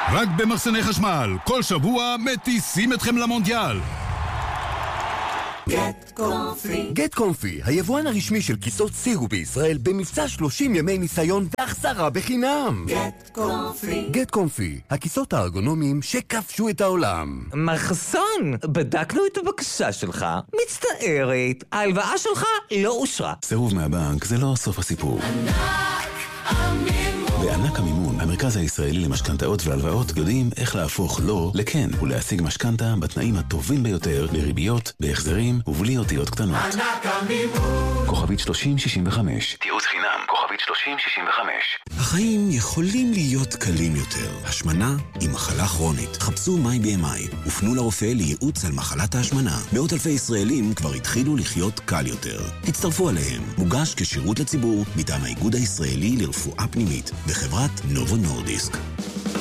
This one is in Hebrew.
רק במחסני חשמל, כל שבוע מטיסים אתכם למונדיאל. גט קומפי, היבואן הרשמי של כיסאות סירו בישראל, במבצע 30 ימי ניסיון והחזרה בחינם. גט קומפי, הכיסאות הארגונומיים שכבשו את העולם. מחסון, בדקנו את הבקשה שלך, מצטערת, ההלוואה שלך לא אושרה. סירוב מהבנק זה לא סוף הסיפור. בענק המימון, המרכז הישראלי למשכנתאות והלוואות, יודעים איך להפוך לא לכן ולהשיג משכנתה בתנאים הטובים ביותר, לריביות, בהחזרים ובלי אותיות קטנות. ענק המימון. כוכבית 3065. תיעוץ חינם, כוכבית 3065. החיים יכולים להיות קלים יותר. השמנה היא מחלה כרונית. חפשו MyBMI ופנו לרופא לייעוץ על מחלת ההשמנה. מאות אלפי ישראלים כבר התחילו לחיות קל יותר. הצטרפו עליהם. מוגש כשירות לציבור מטעם האיגוד הישראלי לרפואה פנימית וחברת נובו נורדיסק.